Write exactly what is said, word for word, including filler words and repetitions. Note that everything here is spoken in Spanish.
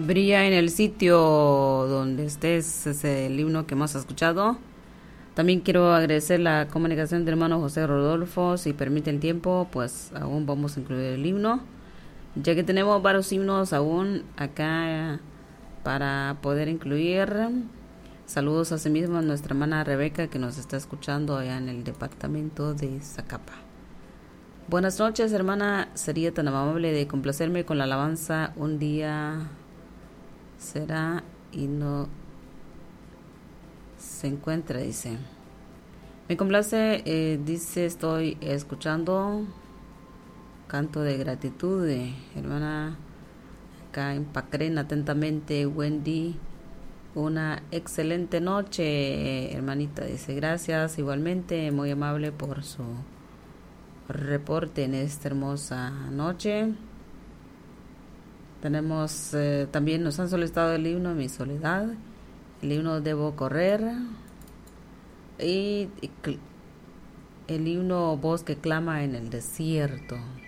Brilla en el sitio donde estés, es el himno que hemos escuchado. También quiero agradecer la comunicación del hermano José Rodolfo. Si permite el tiempo, pues aún vamos a incluir el himno, ya que tenemos varios himnos aún acá para poder incluir. Saludos a sí mismo a nuestra hermana Rebeca, que nos está escuchando allá en el departamento de Zacapa. Buenas noches, hermana. Sería tan amable de complacerme con la alabanza Un día será y no se encuentra, dice. Me complace, eh, dice, estoy escuchando canto de gratitud de hermana acá en Pacren, atentamente Wendy. Una excelente noche, hermanita, dice. Gracias, igualmente, muy amable por su reporte en esta hermosa noche. Tenemos, eh, también nos han solicitado el himno Mi Soledad, el himno Debo Correr y el himno Voz que clama en el desierto.